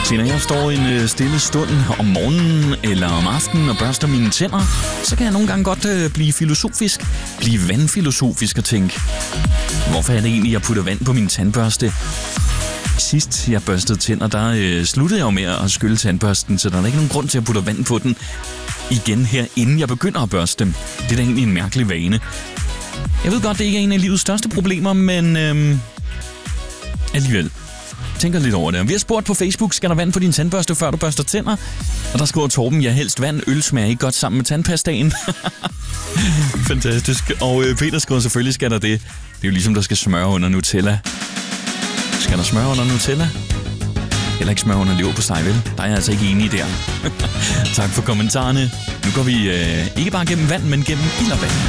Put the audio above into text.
Så når jeg står en stille stund om morgenen eller om aftenen og børster mine tænder, så kan jeg nogle gange godt blive filosofisk, blive vandfilosofisk og tænke, hvorfor er det egentlig, jeg putter vand på min tandbørste? Sidst jeg børstede tænder, der sluttede jeg jo med at skylle tandbørsten, så der er ikke nogen grund til at putte vand på den igen her, inden jeg begynder at børste dem. Det er da egentlig en mærkelig vane. Jeg ved godt, det ikke er en af livets største problemer, men alligevel. Tænker lidt over det. Vi har spurgt på Facebook, skal der vand på din tandbørste, før du børster tænder? Og der skriver Torben, ja, helst vand. Øl smager ikke godt sammen med tandpastaen. Fantastisk. Og Peter skriver, selvfølgelig skal der det. Det er jo ligesom, der skal smøre under Nutella. Skal der smøre under Nutella? Heller ikke smøre under leverpostej, vel? Der er jeg altså ikke enig der. Tak for kommentarerne. Nu går vi ikke bare gennem vand, men gennem ild og vand.